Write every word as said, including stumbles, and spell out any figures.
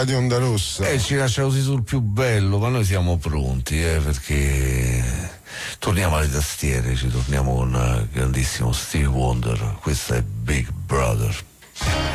Radio Onda Rossa. Eh, ci lascia così sul più bello, ma noi siamo pronti, eh, perché torniamo alle tastiere, ci torniamo con uh, grandissimo Stevie Wonder. Questo è Big Brother.